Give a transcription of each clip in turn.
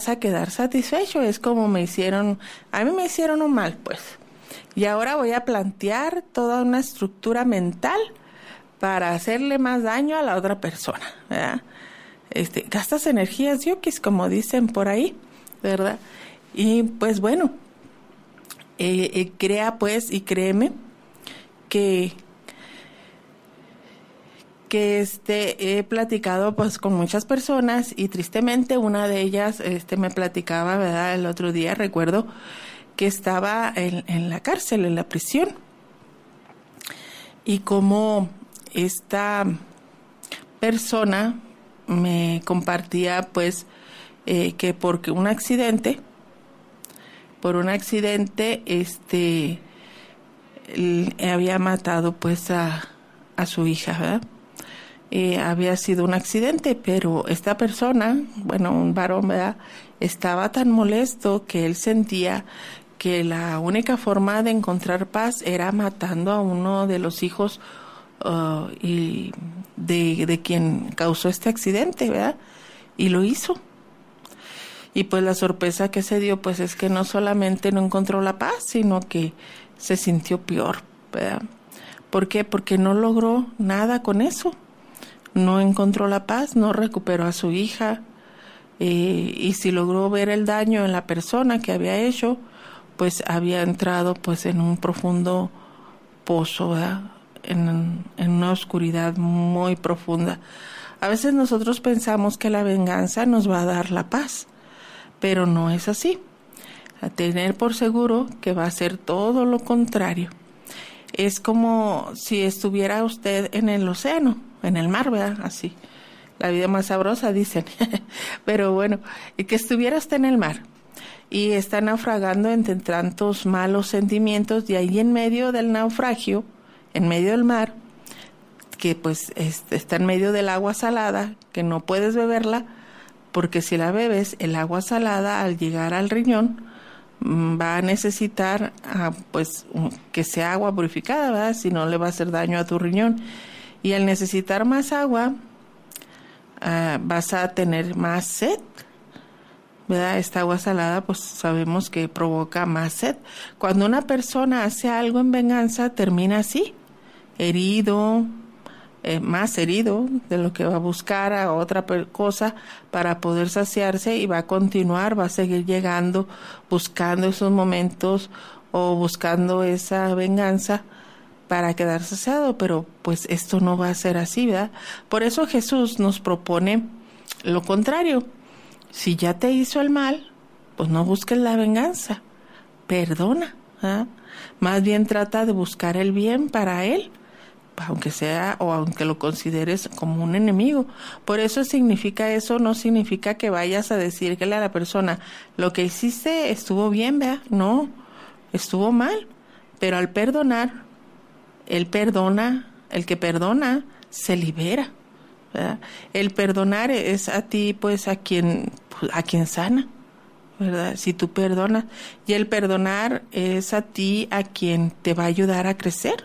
vas a quedar satisfecho. Es como a mí me hicieron un mal, pues. Y ahora voy a plantear toda una estructura mental para hacerle más daño a la otra persona, ¿verdad? Gastas energías yokis, como dicen por ahí, ¿verdad? Y pues bueno, crea pues y créeme que he platicado pues con muchas personas y tristemente una de ellas me platicaba, ¿verdad? El otro día recuerdo que estaba en la cárcel, en la prisión, y como esta persona me compartía pues que por un accidente había matado pues a su hija, ¿verdad? Había sido un accidente, pero esta persona, bueno, un varón, ¿verdad?, estaba tan molesto que él sentía que la única forma de encontrar paz era matando a uno de los hijos y de quien causó este accidente, ¿verdad? Y lo hizo. Y pues la sorpresa que se dio pues es que no solamente no encontró la paz, sino que se sintió peor, ¿verdad? ¿Por qué? Porque no logró nada con eso. No encontró la paz, no recuperó a su hija, y si logró ver el daño en la persona que había hecho, pues había entrado pues en un profundo pozo, ¿verdad? En una oscuridad muy profunda. A veces nosotros pensamos que la venganza nos va a dar la paz, pero no es así. A tener por seguro que va a ser todo lo contrario. Es como si estuviera usted en el océano, en el mar, ¿verdad? Así, la vida más sabrosa, dicen. Pero bueno, que estuviera usted en el mar y está naufragando entre tantos malos sentimientos, y ahí en medio del naufragio, en medio del mar, que pues está en medio del agua salada, que no puedes beberla, porque si la bebes, el agua salada al llegar al riñón va a necesitar pues que sea agua purificada, ¿verdad? Si no, le va a hacer daño a tu riñón. Y al necesitar más agua, vas a tener más sed, ¿verdad? Esta agua salada, pues sabemos que provoca más sed. Cuando una persona hace algo en venganza, termina así, herido, más herido de lo que va a buscar a otra cosa para poder saciarse, y va a continuar, va a seguir llegando, buscando esos momentos o buscando esa venganza para quedar saciado, pero pues esto no va a ser así, ¿verdad? Por eso Jesús nos propone lo contrario. Si ya te hizo el mal, pues no busques la venganza, perdona, ¿verdad? Más bien trata de buscar el bien para él, aunque sea o aunque lo consideres como un enemigo. Por eso no significa que vayas a decirle a la persona, lo que hiciste estuvo bien, ¿verdad? No, estuvo mal, pero al perdonar, el que perdona se libera, ¿verdad? El perdonar es a ti, pues a quien sana, ¿verdad? Si tú perdonas, y el perdonar es a ti a quien te va a ayudar a crecer.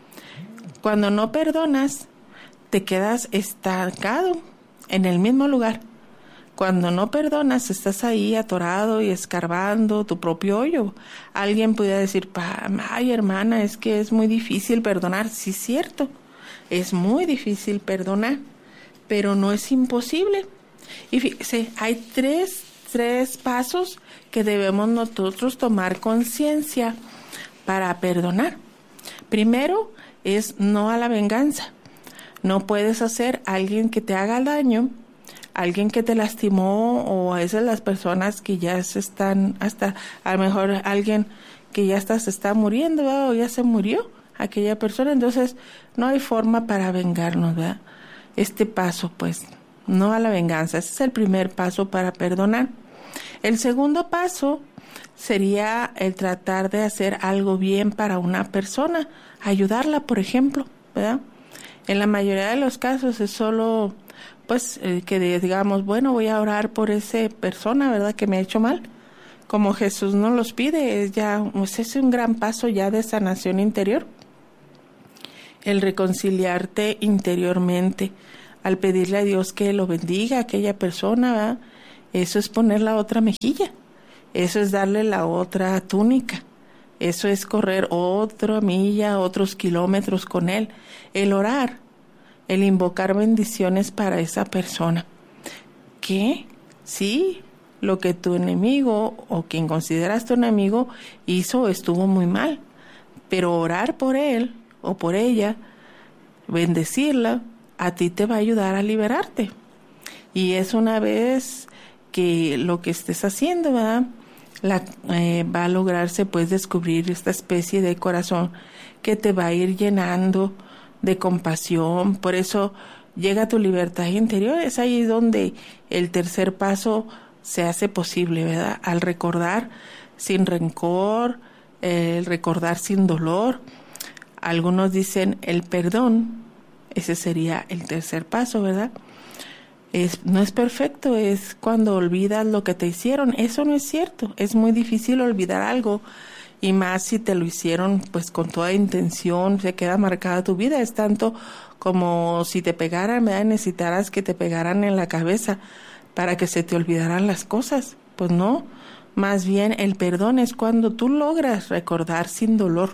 Cuando no perdonas, te quedas estancado en el mismo lugar. Cuando no perdonas, estás ahí atorado y escarbando tu propio hoyo. Alguien pudiera decir, ay hermana, es que es muy difícil perdonar. Sí, es cierto, es muy difícil perdonar, pero no es imposible. Y fíjese, hay tres pasos que debemos nosotros tomar conciencia para perdonar. Primero es no a la venganza. No puedes hacer a alguien que te haga daño, alguien que te lastimó, o a veces las personas que ya se están, hasta a lo mejor alguien que ya se está muriendo, ¿verdad? O ya se murió aquella persona. Entonces no hay forma para vengarnos, ¿verdad? Este paso, pues, no a la venganza. Ese es el primer paso para perdonar. El segundo paso sería el tratar de hacer algo bien para una persona, ayudarla, por ejemplo, ¿verdad? En la mayoría de los casos es solo, pues, que digamos, bueno, voy a orar por esa persona, ¿verdad?, que me ha hecho mal, como Jesús nos los pide. Pues es un gran paso ya de sanación interior, el reconciliarte interiormente, al pedirle a Dios que lo bendiga a aquella persona, ¿verdad? eso es poner la otra mejilla, eso es darle la otra túnica, eso es correr otra milla, otros kilómetros con él, el orar, el invocar bendiciones para esa persona. ¿Qué? Sí, lo que tu enemigo o quien consideras tu enemigo hizo estuvo muy mal, pero orar por él o por ella, bendecirla, a ti te va a ayudar a liberarte. Y es una vez que lo que estés haciendo, ¿verdad? Va a lograrse pues descubrir esta especie de corazón que te va a ir llenando de compasión. Por eso llega tu libertad interior. Es ahí donde el tercer paso se hace posible, ¿verdad? Al recordar sin rencor, el recordar sin dolor. Algunos dicen el perdón, ese sería el tercer paso, ¿verdad? No es perfecto, es cuando olvidas lo que te hicieron. Eso no es cierto, es muy difícil olvidar algo, y más si te lo hicieron pues con toda intención, se queda marcada tu vida. Es tanto como si te pegaran, ¿verdad? Necesitaras que te pegaran en la cabeza para que se te olvidaran las cosas. Pues no, más bien el perdón es cuando tú logras recordar sin dolor.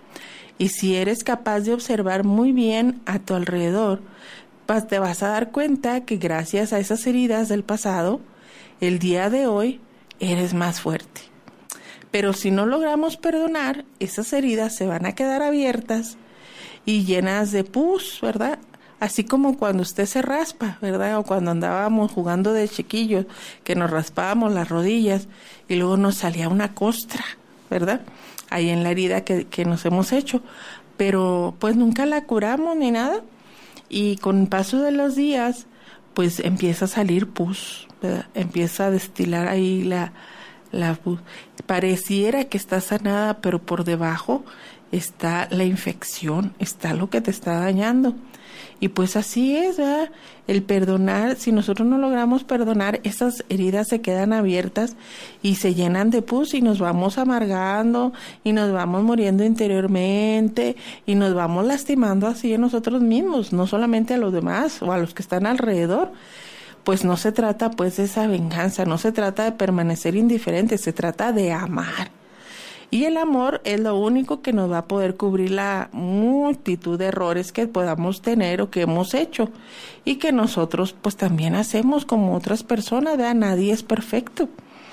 Y si eres capaz de observar muy bien a tu alrededor, pues te vas a dar cuenta que gracias a esas heridas del pasado, el día de hoy eres más fuerte. Pero si no logramos perdonar, esas heridas se van a quedar abiertas y llenas de pus, ¿verdad? Así como cuando usted se raspa, ¿verdad? O cuando andábamos jugando de chiquillos, que nos raspábamos las rodillas y luego nos salía una costra, ¿verdad? Ahí en la herida que nos hemos hecho. Pero pues nunca la curamos ni nada. Y con el paso de los días, pues empieza a salir pus, ¿verdad? Empieza a destilar ahí la pus. Pareciera que está sanada, pero por debajo está la infección, está lo que te está dañando. Y pues así es, ¿verdad? El perdonar, si nosotros no logramos perdonar, esas heridas se quedan abiertas y se llenan de pus y nos vamos amargando y nos vamos muriendo interiormente y nos vamos lastimando así a nosotros mismos, no solamente a los demás o a los que están alrededor. Pues no se trata pues de esa venganza, no se trata de permanecer indiferente, se trata de amar. Y el amor es lo único que nos va a poder cubrir la multitud de errores que podamos tener o que hemos hecho y que nosotros pues también hacemos como otras personas, ¿verdad? Nadie es perfecto.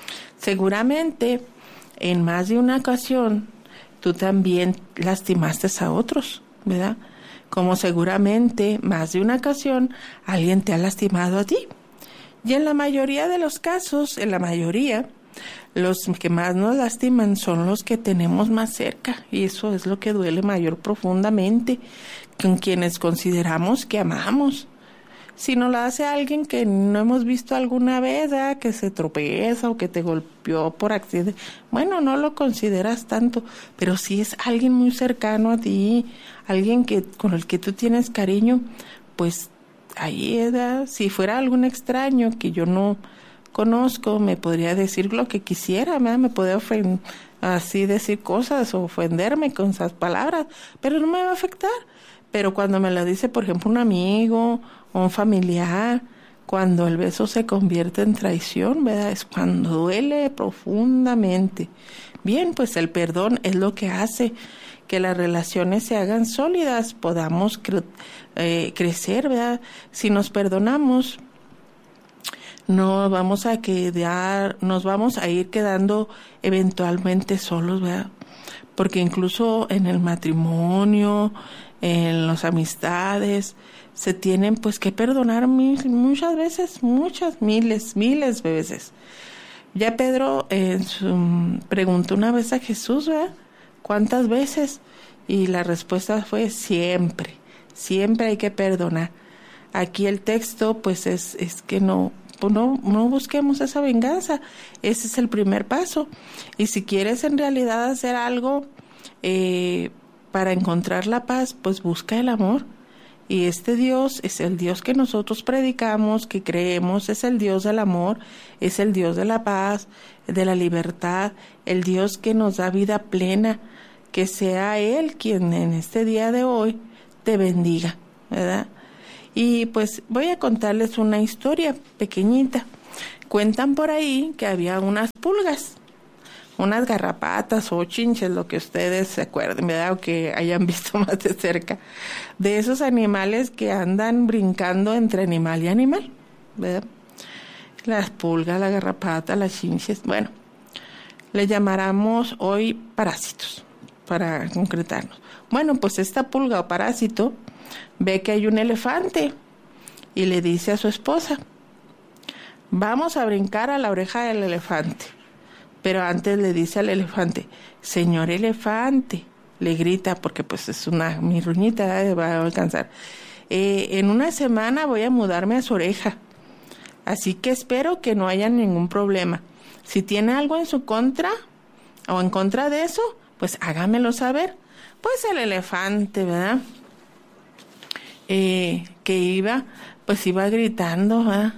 Seguramente en más de una ocasión tú también lastimaste a otros, ¿verdad? Como seguramente más de una ocasión alguien te ha lastimado a ti. Y en la mayoría de los casos, los que más nos lastiman son los que tenemos más cerca, y eso es lo que duele mayor profundamente, con quienes consideramos que amamos. Si no lo hace alguien que no hemos visto alguna vez, ¿verdad? Que se tropieza o que te golpeó por accidente, bueno, no lo consideras tanto, pero si es alguien muy cercano a ti, alguien con el que tú tienes cariño, pues ahí, ¿verdad? Si fuera algún extraño que yo no conozco, me podría decir lo que quisiera, ¿verdad? Me puede así decir cosas o ofenderme con esas palabras, pero no me va a afectar. Pero cuando me lo dice, por ejemplo, un amigo o un familiar, cuando el beso se convierte en traición, ¿verdad? Es cuando duele profundamente. Bien, pues el perdón es lo que hace que las relaciones se hagan sólidas, podamos crecer, ¿verdad? Si nos perdonamos, nos vamos a ir quedando eventualmente solos, ¿verdad? Porque incluso en el matrimonio, en las amistades, se tienen pues que perdonar muchas veces, miles de veces. Ya Pedro preguntó una vez a Jesús, ¿verdad? ¿Cuántas veces? Y la respuesta fue siempre hay que perdonar. Aquí el texto pues es que no busquemos esa venganza. Ese es el primer paso. Y si quieres en realidad hacer algo para encontrar la paz, pues busca el amor. Y este Dios es el Dios que nosotros predicamos, que creemos, es el Dios del amor, es el Dios de la paz, de la libertad, el Dios que nos da vida plena. Que sea Él quien en este día de hoy te bendiga, ¿verdad? Y pues voy a contarles una historia pequeñita Cuentan por ahí que había unas pulgas, unas garrapatas o chinches, lo que ustedes se acuerden, ¿verdad? O que hayan visto más de cerca, de esos animales que andan brincando entre animal y animal, ¿verdad? Las pulgas, la garrapata, las chinches, bueno, le llamaremos hoy parásitos, para concretarnos. Bueno, pues esta pulga o parásito ve que hay un elefante y le dice a su esposa: vamos a brincar a la oreja del elefante. Pero antes le dice al elefante: señor elefante, le grita, porque pues es una mirruñita, va a alcanzar. En una semana voy a mudarme a su oreja, así que espero que no haya ningún problema. Si tiene algo en su contra o en contra de eso, pues hágamelo saber. Pues el elefante, ¿verdad? Que iba gritando, ¿verdad?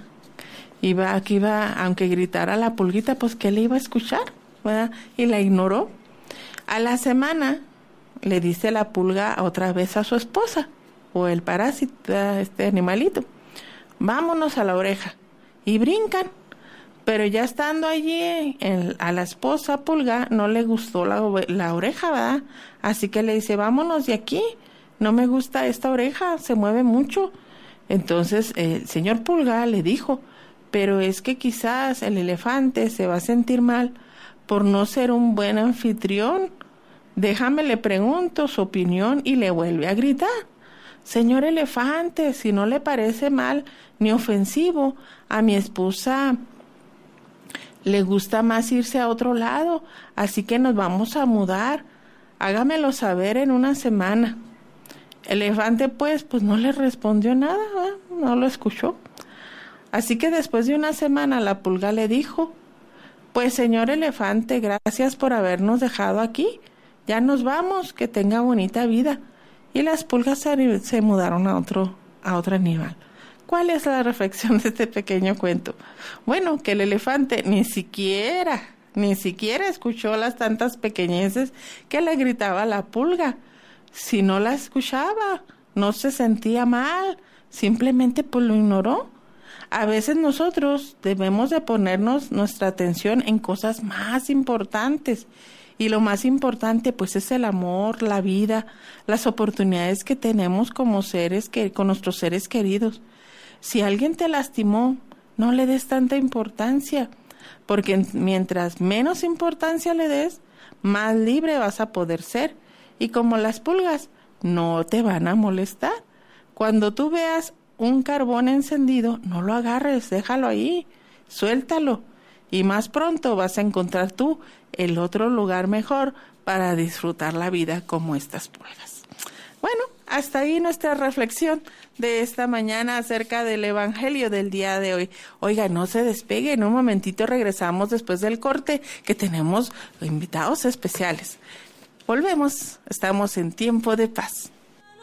Aunque gritara la pulguita, pues que le iba a escuchar, ¿verdad? Y la ignoró. A la semana le dice la pulga otra vez a su esposa, o el parásito, este animalito: vámonos a la oreja. Y brincan. Pero ya estando allí, a la esposa pulga no le gustó la oreja, ¿verdad? Así que le dice: vámonos de aquí, no me gusta esta oreja, se mueve mucho. Entonces el señor pulga le dijo: pero es que quizás el elefante se va a sentir mal por no ser un buen anfitrión. Déjame le pregunto su opinión, y le vuelve a gritar: señor elefante, si no le parece mal ni ofensivo, a mi esposa le gusta más irse a otro lado, así que nos vamos a mudar. Hágamelo saber en una semana. El elefante pues no le respondió nada, ¿verdad? No lo escuchó. Así que después de una semana la pulga le dijo: pues señor elefante, gracias por habernos dejado aquí. Ya nos vamos, que tenga bonita vida. Y las pulgas se mudaron a otro animal. ¿Cuál es la reflexión de este pequeño cuento? Bueno, que el elefante ni siquiera escuchó las tantas pequeñeces que le gritaba la pulga. Si no la escuchaba, no se sentía mal, simplemente pues lo ignoró. A veces nosotros debemos de ponernos nuestra atención en cosas más importantes. Y lo más importante pues es el amor, la vida, las oportunidades que tenemos con nuestros seres queridos. Si alguien te lastimó, no le des tanta importancia, porque mientras menos importancia le des, más libre vas a poder ser. Y como las pulgas, no te van a molestar. Cuando tú veas un carbón encendido, no lo agarres, déjalo ahí, suéltalo. Y más pronto vas a encontrar tú el otro lugar mejor para disfrutar la vida como estas pulgas. Bueno, hasta ahí nuestra reflexión de esta mañana acerca del Evangelio del día de hoy. Oiga, no se despegue, en un momentito regresamos después del corte, que tenemos invitados especiales. Volvemos, estamos en Tiempo de Paz.